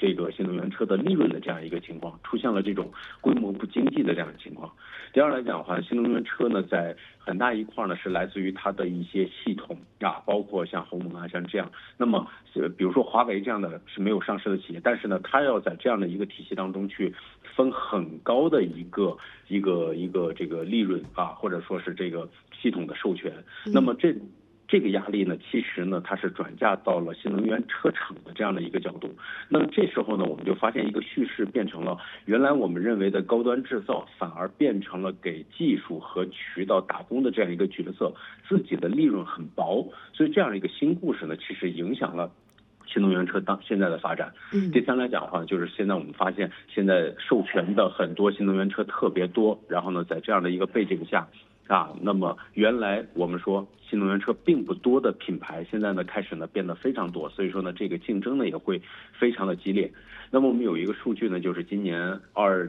这个新能源车的利润的这样一个情况，出现了这种规模不经济的这样的情况。第二来讲的话，新能源车呢，在很大一块呢是来自于它的一些系统啊，包括像鸿蒙啊，像这样。那么比如说华为这样的是没有上市的企业，但是呢，它要在这样的一个体系当中去分很高的一个这个利润啊，或者说是这个系统的授权。那么这个压力呢，其实呢，它是转嫁到了新能源车厂的这样的一个角度。那么这时候呢，我们就发现一个叙事变成了，原来我们认为的高端制造，反而变成了给技术和渠道打工的这样一个角色，自己的利润很薄。所以这样的一个新故事呢，其实影响了新能源车现在的发展。第三来讲的话，就是现在我们发现，现在授权的很多新能源车特别多，然后呢，在这样的一个背景下。那么原来我们说新能源车并不多的品牌，现在呢开始呢变得非常多，所以说呢这个竞争呢也会非常的激烈。那么我们有一个数据呢，就是今年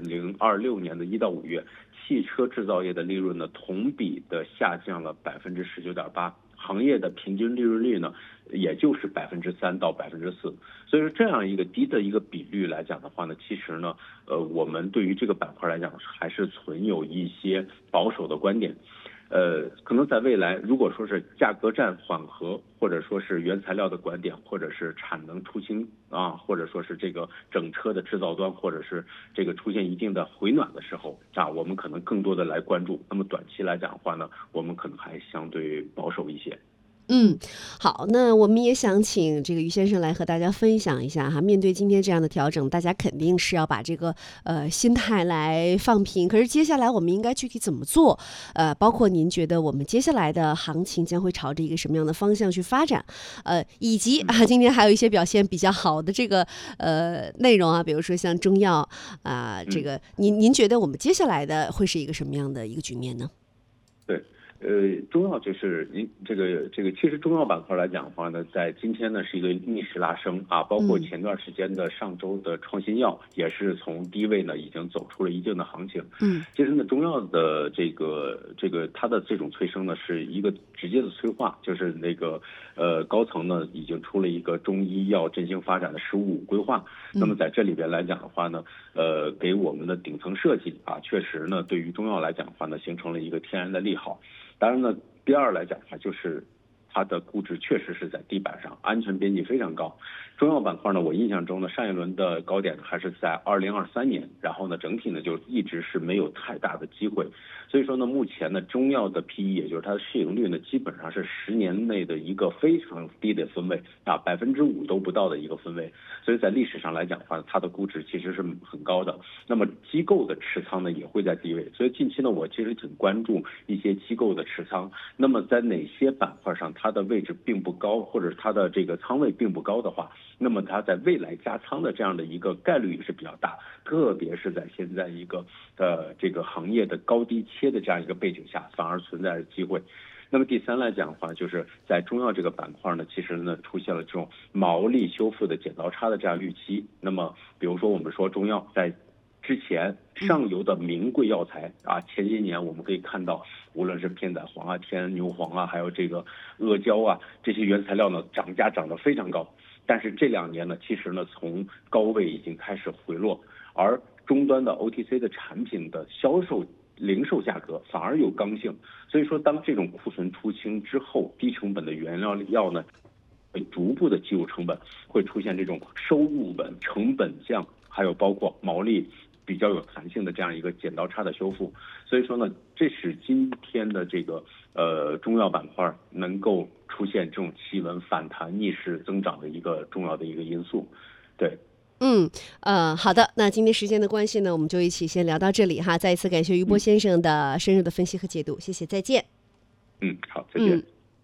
2026年的1到5月，汽车制造业的利润呢同比的下降了19.8%。行业的平均利润率呢，也就是3%到4%，所以说这样一个低的一个比率来讲的话呢，其实呢，我们对于这个板块来讲还是存有一些保守的观点。可能在未来，如果说是价格战缓和，或者说是原材料的观点，或者是产能出清啊，或者说是这个整车的制造端，或者是这个出现一定的回暖的时候啊，我们可能更多的来关注。那么短期来讲的话呢，我们可能还相对保守一些。 好，那我们也想请这个于先生来和大家分享一下哈。面对今天这样的调整，大家肯定是要把这个心态来放平。可是接下来我们应该具体怎么做？包括您觉得我们接下来的行情将会朝着一个什么样的方向去发展？以及今天还有一些表现比较好的这个内容啊，比如说像中药这个您觉得我们接下来的会是一个什么样的一个局面呢？ 对。中药就是这个，其实中药板块来讲的话呢，在今天呢是一个逆势拉升啊，包括前段时间的上周的创新药也是从低位呢已经走出了一定的行情。其实呢，中药的这个它的这种催生呢是一个直接的催化，就是那个高层呢已经出了一个中医药振兴发展的15规划。那么在这里边来讲的话呢，给我们的顶层设计啊，确实呢对于中药来讲的话呢，形成了一个天然的利好。当然呢，第二来讲的话，就是它的估值确实是在地板上，安全边际非常高。中药板块呢，我印象中呢，上一轮的高点还是在2023年，然后呢，整体呢就一直是没有太大的机会。所以说呢，目前呢，中药的 PE， 也就是它的市盈率呢，基本上是10年内的一个非常低的分位啊，5%都不到的一个分位。所以在历史上来讲的话，它的估值其实是很高的。那么机构的持仓呢，也会在低位。所以近期呢，我其实挺关注一些机构的持仓。那么在哪些板块上它的位置并不高，或者它的这个仓位并不高的话，那么它在未来加仓的这样的一个概率也是比较大，特别是在现在一个这个行业的高低切的这样一个背景下，反而存在着机会。那么第三来讲的话，就是在中药这个板块呢，其实呢出现了这种毛利修复的剪刀差的这样预期。那么比如说我们说中药在之前上游的名贵药材啊，前些年我们可以看到，无论是片仔癀啊、天然牛黄啊，还有这个阿胶啊，这些原材料呢涨价涨得非常高。但是这2年呢，其实呢从高位已经开始回落，而终端的 OTC 的产品的销售零售价格反而有刚性。所以说当这种库存出清之后，低成本的原料药呢会逐步的计入成本，会出现这种收入稳、成本降，还有包括毛利比较有弹性的这样一个剪刀差的修复。所以说呢，这是今天的这个中药板块能够出现这种企稳反弹逆势增长的一个重要的一个因素。对。 好的，那今天时间的关系呢，我们就一起先聊到这里哈。再一次感谢于波先生的深入的分析和解读，谢谢，再见。 好，再见。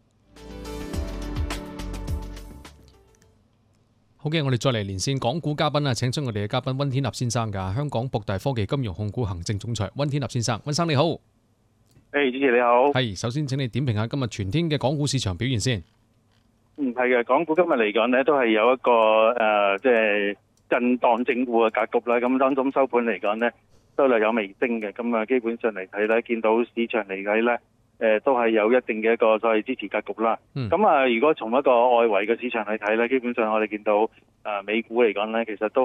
好嘅，我哋再嚟連線港股嘉賓啊，請出我哋嘅嘉賓温天立先生㗎，香港博大科技金融控股行政總裁温天立先生，温生你好。 主持你好。 係，首先請你點評下今日全天嘅港股市場表現先。 係嘅，港股今日嚟講呢，都係有一個即係震盪整固嘅格局啦。咁當中收盤嚟講呢，都略有微升嘅。咁基本上嚟睇呢，見到市場嚟睇呢，都係有一定嘅一個所謂支持格局啦。咁如果從一個外圍嘅市場去睇呢，基本上我哋見到美股嚟講呢，其實都